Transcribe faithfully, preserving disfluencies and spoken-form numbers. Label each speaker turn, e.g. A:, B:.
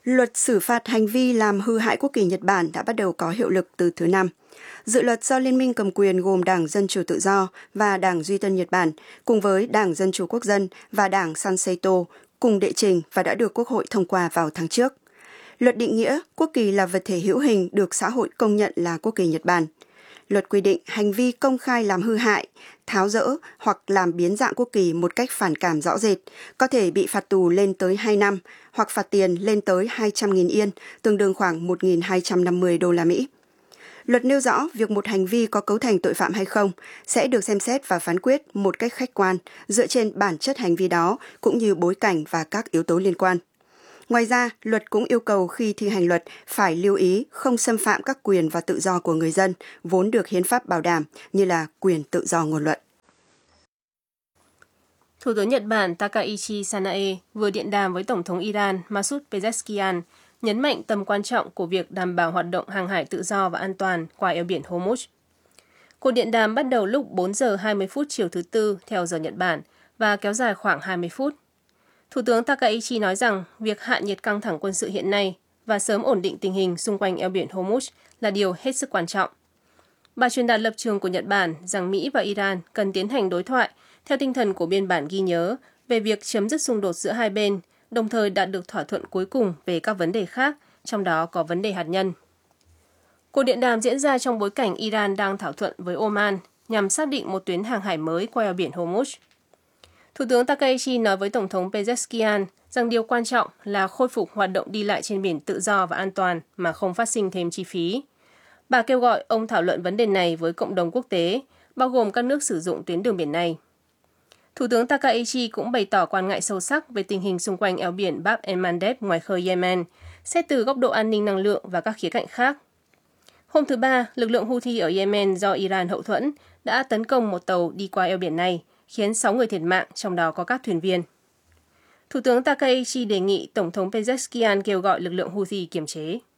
A: Luật xử phạt hành vi làm hư hại quốc kỳ Nhật Bản đã bắt đầu có hiệu lực từ thứ Năm. Dự luật do Liên minh cầm quyền gồm Đảng Dân Chủ Tự Do và Đảng Duy Tân Nhật Bản, cùng với Đảng Dân Chủ Quốc dân và Đảng Sanseito, cùng đệ trình và đã được Quốc hội thông qua vào tháng trước. Luật định nghĩa quốc kỳ là vật thể hữu hình được xã hội công nhận là quốc kỳ Nhật Bản. Luật quy định hành vi công khai làm hư hại, tháo dỡ hoặc làm biến dạng quốc kỳ một cách phản cảm rõ rệt, có thể bị phạt tù lên tới hai năm hoặc phạt tiền lên tới hai trăm nghìn yên, tương đương khoảng một nghìn hai trăm năm mươi đô la Mỹ. Luật nêu rõ việc một hành vi có cấu thành tội phạm hay không sẽ được xem xét và phán quyết một cách khách quan dựa trên bản chất hành vi đó cũng như bối cảnh và các yếu tố liên quan. Ngoài ra, luật cũng yêu cầu khi thi hành luật phải lưu ý không xâm phạm các quyền và tự do của người dân vốn được hiến pháp bảo đảm như là quyền tự do ngôn luận.
B: Thủ tướng Nhật Bản Takaichi Sanae vừa điện đàm với Tổng thống Iran Masoud Pezeshkian, nhấn mạnh tầm quan trọng của việc đảm bảo hoạt động hàng hải tự do và an toàn qua eo biển Hormuz. Cuộc điện đàm bắt đầu lúc bốn giờ hai mươi phút chiều thứ Tư theo giờ Nhật Bản và kéo dài khoảng hai mươi phút. Thủ tướng Takaichi nói rằng việc hạ nhiệt căng thẳng quân sự hiện nay và sớm ổn định tình hình xung quanh eo biển Hormuz là điều hết sức quan trọng. Bà truyền đạt lập trường của Nhật Bản rằng Mỹ và Iran cần tiến hành đối thoại theo tinh thần của biên bản ghi nhớ về việc chấm dứt xung đột giữa hai bên, đồng thời đạt được thỏa thuận cuối cùng về các vấn đề khác, trong đó có vấn đề hạt nhân. Cuộc điện đàm diễn ra trong bối cảnh Iran đang thảo luận với Oman nhằm xác định một tuyến hàng hải mới qua eo biển Hormuz. Thủ tướng Takaichi nói với Tổng thống Pezeshkian rằng điều quan trọng là khôi phục hoạt động đi lại trên biển tự do và an toàn mà không phát sinh thêm chi phí. Bà kêu gọi ông thảo luận vấn đề này với cộng đồng quốc tế, bao gồm các nước sử dụng tuyến đường biển này. Thủ tướng Takaichi cũng bày tỏ quan ngại sâu sắc về tình hình xung quanh eo biển Bab el-Mandeb ngoài khơi Yemen, xét từ góc độ an ninh năng lượng và các khía cạnh khác. Hôm thứ Ba, lực lượng Houthi ở Yemen do Iran hậu thuẫn đã tấn công một tàu đi qua eo biển này, khiến sáu người thiệt mạng, trong đó có các thuyền viên. Thủ tướng Takaichi đề nghị Tổng thống Pezeshkian kêu gọi lực lượng Houthi kiềm chế.